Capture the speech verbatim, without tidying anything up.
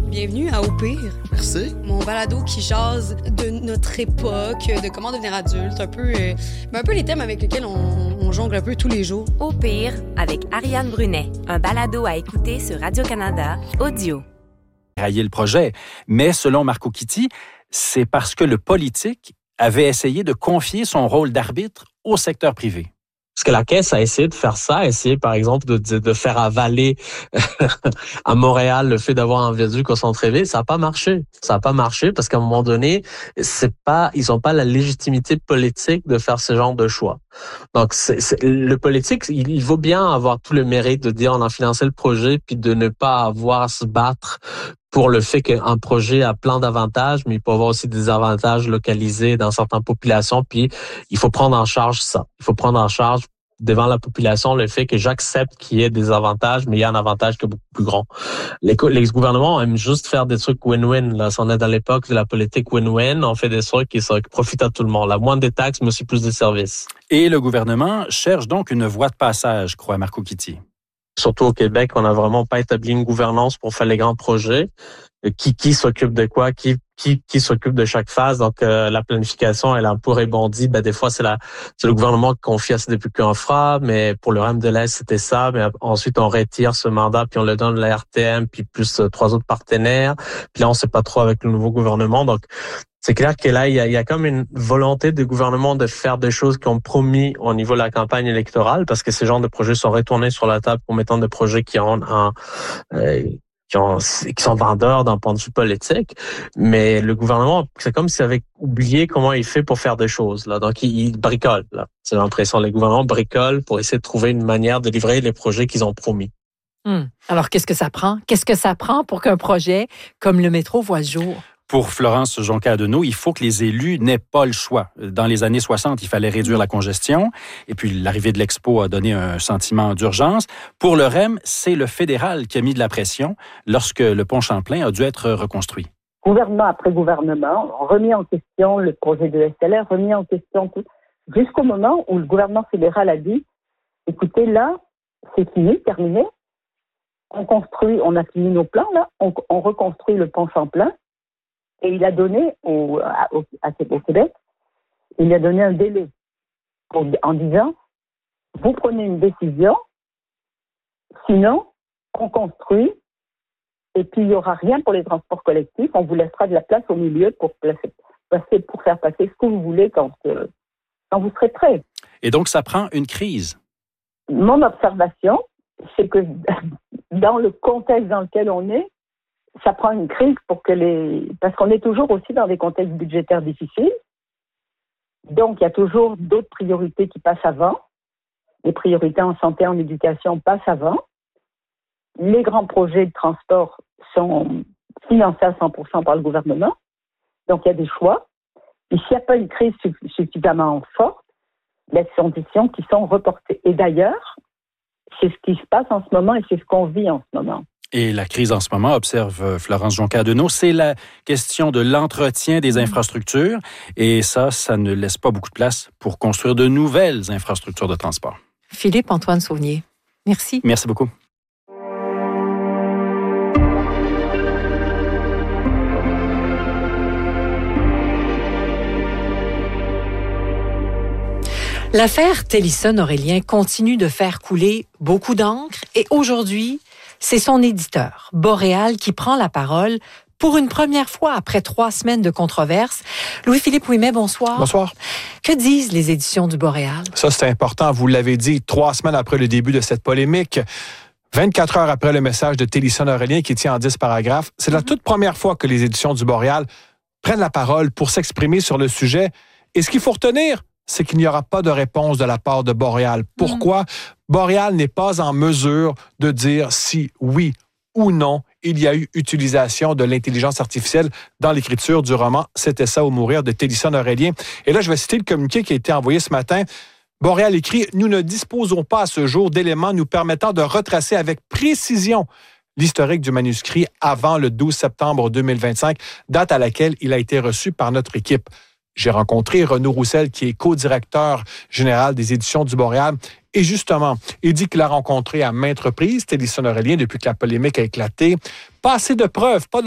Bienvenue à Au pire. Merci. Mon balado qui jase de notre époque, de comment devenir adulte, un peu, euh, un peu les thèmes avec lesquels on, on jongle un peu tous les jours. Au pire, avec Ariane Brunet, un balado à écouter sur Radio-Canada, audio. Railler le projet. Mais selon Marco Chitti, c'est parce que le politique avait essayé de confier son rôle d'arbitre au secteur privé. Parce que la Caisse a essayé de faire ça, a essayé par exemple de, de, de faire avaler à Montréal le fait d'avoir un viaduc au centre-ville. Ça n'a pas marché. Ça n'a pas marché parce qu'à un moment donné, c'est pas, ils n'ont pas la légitimité politique de faire ce genre de choix. Donc c'est, c'est, le politique, il, il vaut bien avoir tout le mérite de dire on a financé le projet puis de ne pas avoir à se battre pour le fait qu'un projet a plein d'avantages, mais il peut avoir aussi des avantages localisés dans certaines populations, puis il faut prendre en charge ça. Il faut prendre en charge devant la population le fait que j'accepte qu'il y ait des avantages, mais il y a un avantage qui est beaucoup plus grand. Les, les gouvernements aiment juste faire des trucs win-win. Là, si on est dans l'époque de la politique win-win, on fait des trucs qui, qui profitent à tout le monde. La moins des taxes, mais aussi plus de services. Et le gouvernement cherche donc une voie de passage, croit Marco Chitti. Surtout au Québec, on n'a vraiment pas établi une gouvernance pour faire les grands projets. Qui qui s'occupe de quoi, qui qui qui s'occupe de chaque phase. Donc euh, la planification, elle a un peu rebondi. Ben des fois c'est la c'est le gouvernement qui confie à C D P Q Infra, mais pour le R E M de l'Est c'était ça. Mais ensuite on retire ce mandat puis on le donne à la R T M puis plus euh, trois autres partenaires. Puis là on sait pas trop avec le nouveau gouvernement. Donc c'est clair que là il y a il y a comme une volonté du gouvernement de faire des choses qu'ils ont promis au niveau de la campagne électorale, parce que ces genres de projets sont retournés sur la table pour mettre des projets qui ont un euh, Qui, ont, qui sont vendeurs d'un point de vue politique, mais le gouvernement, c'est comme s'il avait oublié comment il fait pour faire des choses. Là. Donc, il, il bricole. Là. C'est l'impression. Les gouvernements bricolent pour essayer de trouver une manière de livrer les projets qu'ils ont promis. Hum. Alors, qu'est-ce que ça prend? Qu'est-ce que ça prend pour qu'un projet comme le métro voit le jour? Pour Florence Jonca-Adenau, il faut que les élus n'aient pas le choix. Dans les années soixante, il fallait réduire la congestion. Et puis, l'arrivée de l'Expo a donné un sentiment d'urgence. Pour le R E M, c'est le fédéral qui a mis de la pression lorsque le pont Champlain a dû être reconstruit. Gouvernement après gouvernement, remis en question le projet de S L R, remis en question tout, jusqu'au moment où le gouvernement fédéral a dit « Écoutez, là, c'est fini, terminé. On construit, on a fini nos plans, là. On, on reconstruit le pont Champlain. » Et il a donné au, au, au Québec, il a donné un délai pour, en disant, vous prenez une décision, sinon on construit et puis il n'y aura rien pour les transports collectifs, on vous laissera de la place au milieu pour, placer, passer, pour faire passer ce que vous voulez quand, euh, quand vous serez prêts. Et donc ça prend une crise. Mon observation, c'est que dans le contexte dans lequel on est, ça prend une crise pour que les... Parce qu'on est toujours aussi dans des contextes budgétaires difficiles. Donc, il y a toujours d'autres priorités qui passent avant. Les priorités en santé, en éducation passent avant. Les grands projets de transport sont financés à cent pour cent par le gouvernement. Donc, il y a des choix. Et s'il n'y a pas une crise suffisamment forte, ben, ce sont des décisions qui sont reportées. Et d'ailleurs, c'est ce qui se passe en ce moment et c'est ce qu'on vit en ce moment. Et la crise en ce moment, observe Florence Jonca-Adenau, c'est la question de l'entretien des infrastructures. Et ça, ça ne laisse pas beaucoup de place pour construire de nouvelles infrastructures de transport. Philippe-Antoine Saunier, merci. Merci beaucoup. L'affaire Tellison-Aurélien continue de faire couler beaucoup d'encre et aujourd'hui, c'est son éditeur, Boréal, qui prend la parole pour une première fois après trois semaines de controverse. Louis-Philippe Ouimet, bonsoir. Bonsoir. Que disent les éditions du Boréal? Ça, c'est important, vous l'avez dit, trois semaines après le début de cette polémique, vingt-quatre heures après le message de Tellison-Aurélien qui tient en dix paragraphes, c'est la toute première fois que les éditions du Boréal prennent la parole pour s'exprimer sur le sujet. Et ce qu'il faut retenir, c'est qu'il n'y aura pas de réponse de la part de Boréal. Pourquoi? Mmh. Boréal n'est pas en mesure de dire si oui ou non il y a eu utilisation de l'intelligence artificielle dans l'écriture du roman « C'était ça ou mourir » de Tellison-Aurélien. Et là, je vais citer le communiqué qui a été envoyé ce matin. Boréal écrit « Nous ne disposons pas à ce jour d'éléments nous permettant de retracer avec précision l'historique du manuscrit avant le douze septembre deux mille vingt-cinq, date à laquelle il a été reçu par notre équipe. » J'ai rencontré Renaud Roussel, qui est co-directeur général des éditions du Boréal. Et justement, il dit qu'il a rencontré à maintes reprises Tellison-Aurélien depuis que la polémique a éclaté. Pas assez de preuves, pas de